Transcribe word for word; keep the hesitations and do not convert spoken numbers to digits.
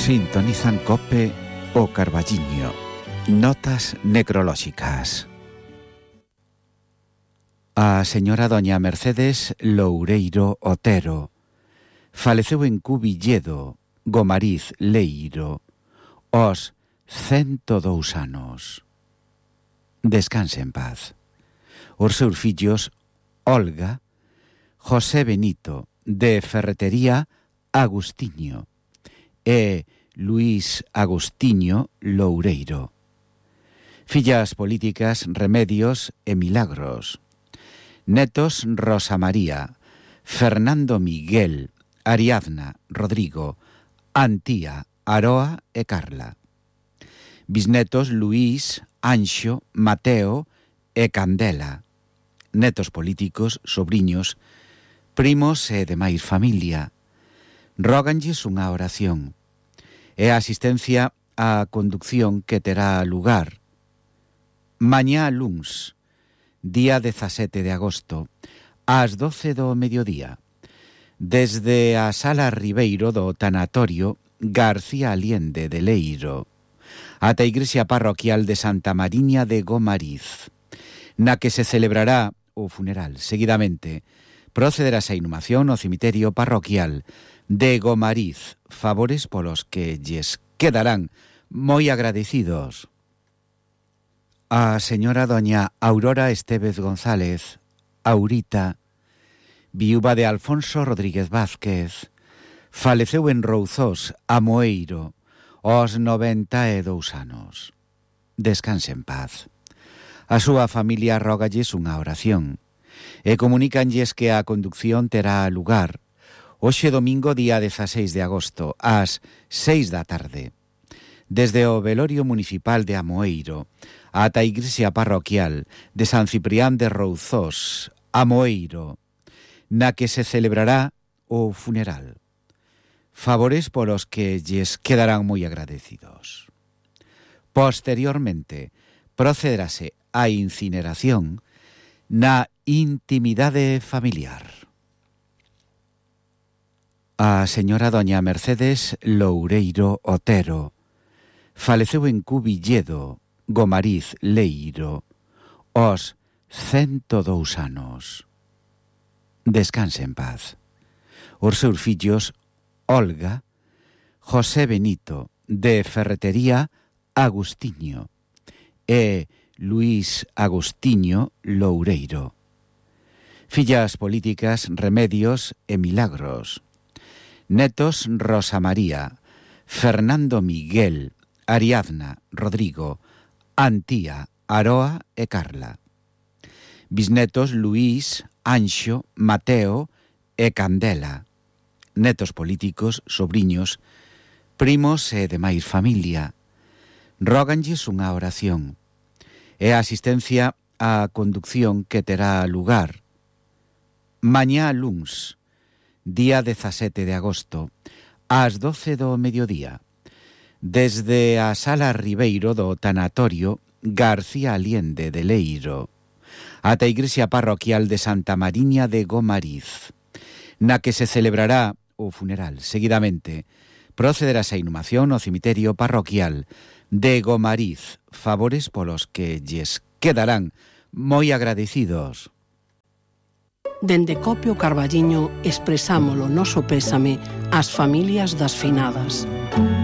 Sintonizan COPE o Carballiño. Notas necrolóxicas. A señora doña Mercedes Loureiro Otero faleceu en Cubilledo, Gomariz, Leiro, aos cento dous anos. Descanse en paz. Os seus fillos Olga, José Benito, de Ferretería Agustiño, e Luís Agustiño Loureiro. Fillas políticas Remedios e Milagros. Netos Rosa María, Fernando Miguel, Ariadna, Rodrigo, Antía, Aroa e Carla. Bisnetos Luís, Anxo, Mateo e Candela. Netos políticos, sobriños, primos e demais familia. Róganlles unha oración. E a asistencia á conducción que terá lugar mañá luns, día dezasete de agosto, ás doce do mediodía, desde a Sala Ribeiro do Tanatorio García Aliende de Leiro, ata a Igrexa Parroquial de Santa Mariña de Gomariz, na que se celebrará o funeral. Seguidamente, procederase a inhumación no cemiterio parroquial de Gomariz, favores polos que lles quedarán moi agradecidos. A señora doña Aurora Estévez González, Aurita, viúva de Alfonso Rodríguez Vázquez, faleceu en Rouzós, Amoeiro, aos noventa e dous anos. Descanse en paz. A súa familia rógalles unha oración e comunícanlles que a conducción terá lugar hoxe domingo día dezaseis de agosto ás seis da tarde, desde o velorio municipal de Amoeiro ata a igrexa parroquial de San Ciprián de Rouzós, Amoeiro, na que se celebrará o funeral. Favores polos que lles quedarán moi agradecidos. Posteriormente, procederase a incineración na intimidade familiar. A señora doña Mercedes Loureiro Otero faleceu en Cubilledo, Gomariz, Leiro, aos cento dous anos. Descanse en paz. Os seus fillos Olga, José Benito, de Ferretería Agustiño, e Luís Agustiño Loureiro. Fillas políticas Remedios e Milagros. Netos Rosa María, Fernando Miguel, Ariadna, Rodrigo, Antía, Aroa e Carla. Bisnetos Luís, Anxo, Mateo e Candela. Netos políticos, sobriños, primos e demais familia. Róganlles unha oración e a asistencia á conducción que terá lugar mañá luns, día dezasete de agosto, ás doce do mediodía, desde a Sala Ribeiro do Tanatorio García Aliende de Leiro, ata a Igrexa Parroquial de Santa Mariña de Gomariz, na que se celebrará o funeral. Seguidamente, procederase a inhumación no cemiterio parroquial de Gomariz, favores polos que lles quedarán moi agradecidos. Dende COPE o Carballiño expresamos o noso pésame ás familias das finadas.